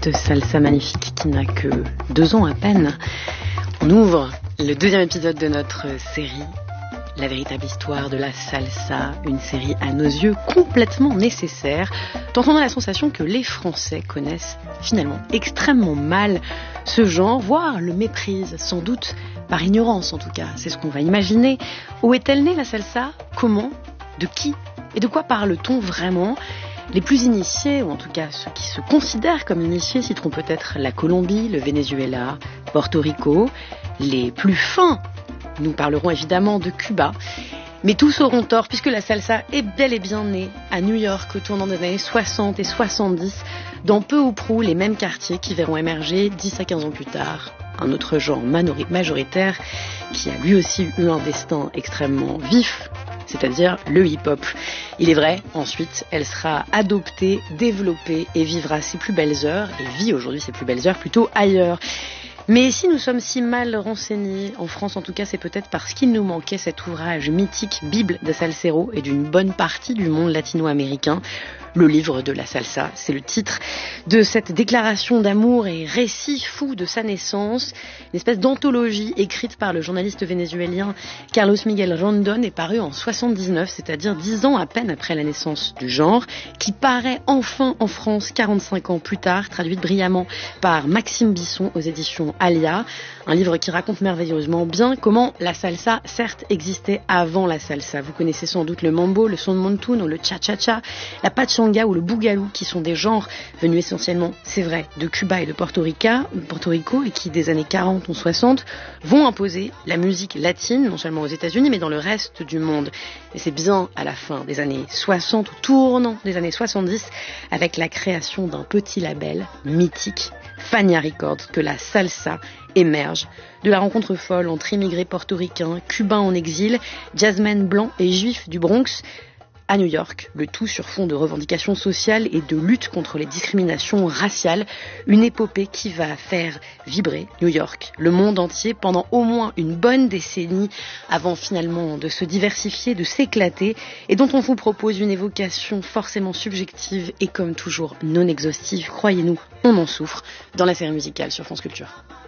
cette salsa magnifique qui n'a que 2 ans à peine. On ouvre le 2e épisode de notre série, la véritable histoire de la salsa, une série à nos yeux complètement nécessaire, tant on a la sensation que les Français connaissent finalement extrêmement mal ce genre, voire le méprisent, sans doute par ignorance en tout cas, c'est ce qu'on va imaginer. Où est-elle née la salsa ? Comment ? De qui ? Et de quoi parle-t-on vraiment ? Les plus initiés, ou en tout cas ceux qui se considèrent comme initiés, citeront peut-être la Colombie, le Venezuela, Porto Rico. Les plus fins, nous parlerons évidemment de Cuba. Mais tous auront tort, puisque la salsa est bel et bien née à New York au tournant des années 60 et 70, dans peu ou prou les mêmes quartiers qui verront émerger 10 à 15 ans plus tard un autre genre majoritaire qui a lui aussi eu un destin extrêmement vif, c'est-à-dire le hip-hop. Il est vrai, ensuite, elle sera adoptée, développée et vivra ses plus belles heures, et vit aujourd'hui ses plus belles heures plutôt ailleurs. Mais si nous sommes si mal renseignés, en France en tout cas, c'est peut-être parce qu'il nous manquait cet ouvrage mythique, Bible de Salsero, et d'une bonne partie du monde latino-américain. Le livre de la salsa, c'est le titre de cette déclaration d'amour et récit fou de sa naissance. Une espèce d'anthologie écrite par le journaliste vénézuélien Carlos Miguel Rondon est parue en 79, c'est-à-dire 10 ans à peine après la naissance du genre, qui paraît enfin en France 45 ans plus tard, traduite brillamment par Maxime Bisson aux éditions Alia. Un livre qui raconte merveilleusement bien comment la salsa, certes, existait avant la salsa. Vous connaissez sans doute le mambo, le son montuno, le cha-cha-cha, la pachanga ou le bougalou, qui sont des genres venus essentiellement, c'est vrai, de Cuba et de Porto Rico, et qui, des années 40 ou 60, vont imposer la musique latine, non seulement aux États-Unis, mais dans le reste du monde. Et c'est bien à la fin des années 60, ou tournant des années 70, avec la création d'un petit label mythique, Fania Records, que la salsa émerge de la rencontre folle entre immigrés portoricains, cubains en exil, jazzmen blancs et juifs du Bronx à New York, le tout sur fond de revendications sociales et de lutte contre les discriminations raciales, une épopée qui va faire vibrer New York, le monde entier pendant au moins une bonne décennie avant finalement de se diversifier, de s'éclater, et dont on vous propose une évocation forcément subjective et comme toujours non exhaustive, croyez-nous, on en souffre, dans la série musicale sur France Culture.